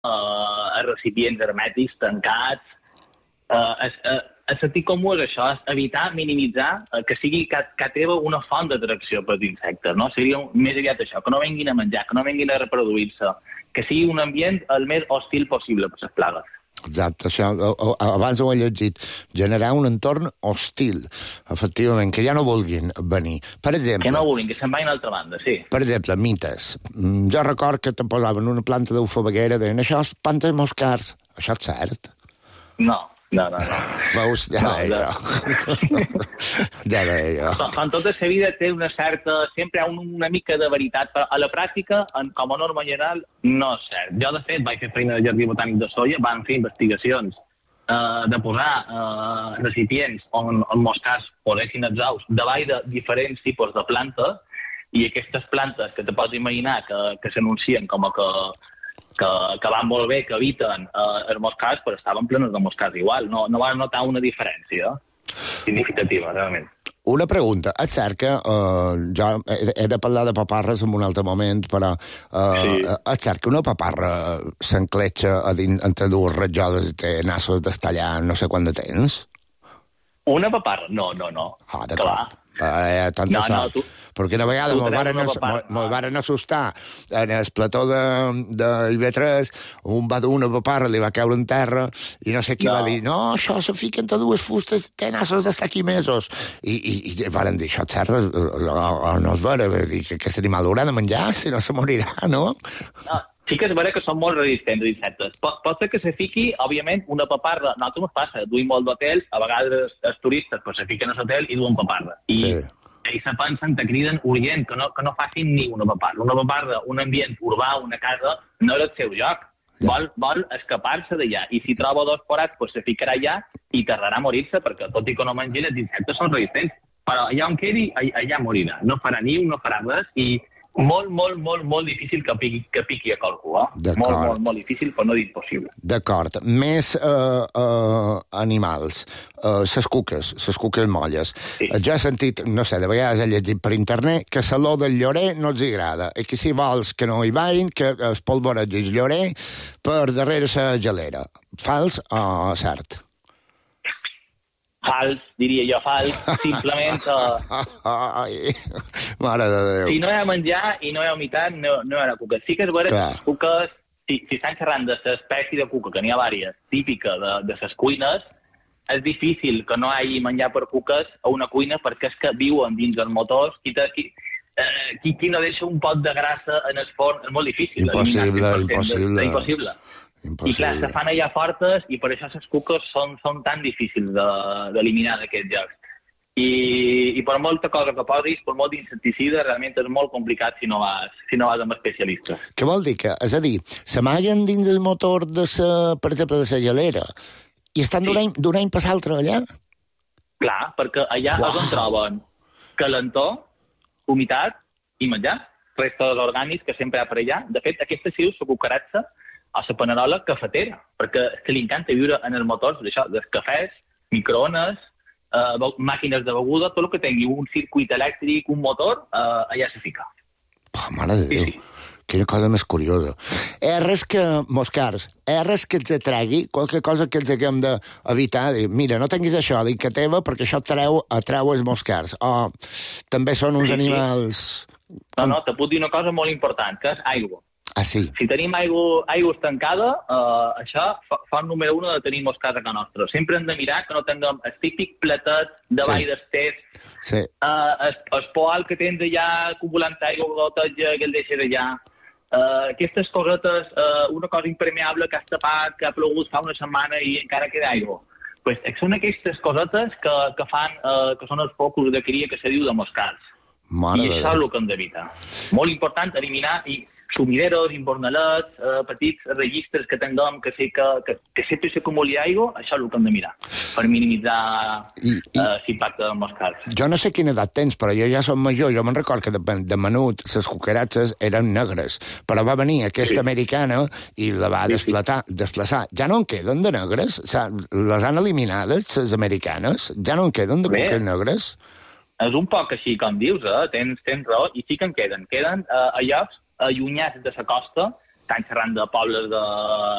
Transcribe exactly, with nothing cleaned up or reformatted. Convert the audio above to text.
uh, a recipients hermètics, tancats. Uh, és, uh, el sentit comú és això, és evitar, minimitzar uh, que sigui que, que teva una font d'atracció per als insectes, no? Seria més aviat això, que no venguin a menjar, que no venguin a reproduir-se, que sigui un ambient el més hostil possible per les plagues. Exacte, això, abans ho he llegit, generar un entorn hostil, efectivament, que ja no vulguin venir. Per exemple... Que no vulguin, que se'n vagin a l'altra banda, sí. Per exemple, mites. Jo record que te posaven una planta d'ufobaguera, deien, això és planta de moscars. Això és cert? No, no, no. no. Veus? Ja no, deia jo. Ja deia jo. Com, com tota la vida té una certa... Sempre hi ha un, una mica de veritat, però a la pràctica, en, com a norma general, no és cert. Jo, de fet, vaig fer feina de Jardí Botànic de Sóller, van fer investigacions eh, de posar eh, recipients on, on moscars poguessin els ous davall de diferents tipus de plantes, i aquestes plantes que te pots imaginar que, que s'anuncien com a que, que, que van molt bé, que eviten eh, els moscars, però estaven plenes de moscars igual. No, no van notar una diferència significativa, realment. Una pregunta. És cert que uh, jo he, he de parlar de paparres en un altre moment, però uh, sí. És cert que una paparra s'encletxa a dins, entre dues rajoles i té nassos d'estallar no sé quant de temps? Una paparra? No, no, no. Ah, d'acord. Eh, tanta no, sort. No, tu... Perquè una vegada me'l varen, me varen assustar en el plató de, de I B tres, un va dur una paparra, li va caure en terra, i no sé qui no. va dir, no, això se fica entre dues fustes, té nassos d'estar aquí mesos. I, i, i varen dir, això és cert, no es vera, dir que aquest animal l'haurà de menjar, si no se morirà, no? No. Sí que és vera que són molt resistents als insectes. Pot, pot ser que se fiqui, òbviament, una paparra. No, tu no passa, duim molt d'hotels, a vegades els turistes pues, se fiquen a l'hotel i duen paparra. I sí. ells se pensen, te criden urgent, que no, que no facin ni una paparra. Una paparra, un ambient urbà, una casa, no és el seu lloc. Vol, vol escapar-se d'allà. I si troba dos forats, pues, se ficarà allà i tardarà a morir-se, perquè tot i que no mengin, els insectes són resistents. Però allà on quedi, allà morirà. No farà niu, no farà res, i molt, molt, molt, molt difícil que piqui, que piqui a qualcú, eh? Molt, molt, molt difícil, però no dir impossible. D'acord. Més uh, uh, animals. Uh, ses cuques, ses cuques molles. Sí. Ja he sentit, no sé, de vegades he llegit per internet que l'olor del llorer no els agrada, i que si vols que no hi vagin, que es polvoreig el llorer per darrere la gelera. Fals o cert? Fals, diria jo, fals. Simplement... Uh... Ai, mare de Déu. Si no hi ha menjar i no hi ha humitat, no, no hi ha cuques. Sí que és vera que les cuques, si, si estan xerrant de l'espècie de cuca, que n'hi ha vàries, típica de, de les cuines, és difícil que no hi hagi menjar per cuques a una cuina perquè és que viuen dins els motors. Qui, te, qui, eh, qui, qui no deixa un pot de grassa en el forn és molt difícil. Impossible, impossible. De, impossible. Impossible. I clar, se fan allà fortes i per això les cuques són, són tan difícils d'eliminar de, d'aquests llocs. I, I per molta cosa que posis, per molt d'insecticida, realment és molt complicat si no vas, si no vas amb especialistes. Què vol dir? Que, és a dir, s'amaguen dins el motor, de sa, per exemple, de la gelera, i estan sí. d'un any passar al treballar? Clar, perquè allà wow. és on troben calentor, humitat i menjar, restes orgànics que sempre hi ha per allà. De fet, aquesta sí és la cucaratxa a la panerola cafetera, perquè és que li encanta viure en els motors d'això, dels cafès, microones, eh, màquines de beguda, tot el que tingui un circuit elèctric, un motor, eh, allà se fica. Oh, mare de Déu, sí, sí. Quina cosa més curiosa. Hi ha res que, moscars, hi ha res que els atregui, qualque cosa que els haguem d'evitar, dir, mira, no tinguis això, dic que teva, perquè això atreu, atreu els moscars. O també són uns sí, animals... Sí. No, no, te puc dir una cosa molt important, que és aigua. Ah, sí? Si tenim aigua, aigua estancada, eh, això fa, fa el número uno de tenir moscars a casa nostra. Sempre hem de mirar que no tinguem el típic platet davall sí. d'estès, sí. eh, el, el poal que tens allà acumulant aigua, goteja, que el deixes allà. Eh, aquestes cosetes, eh, una cosa impermeable que has tapat, que ha plogut fa una setmana i encara queda aigua. Pues, són aquestes cosetes que, que fan, eh, que són els focus de cria que se diu de moscars. Mare I això és el que hem d'evitar. Molt important eliminar i sumideros, imbornalets, eh, petits registres que tinguem que, sí, que, que, que sempre s'acumuli aigua, això és el que hem de mirar, per minimitzar I, i, eh, l'impacte dels moscars. Jo no sé quina edat tens, però jo ja som major, jo me'n record que de, de menut les cucaratxes eren negres, però va venir aquesta sí. americana i la va desplatar, desplaçar. Ja no en queden de negres? O sigui, les han eliminades, les americanes? Ja no en queden de cuques negres? És un poc així, com dius, eh? tens, tens raó, i sí que en queden. Queden eh, a llocs allunyats de la costa, estan xerrant de pobles de,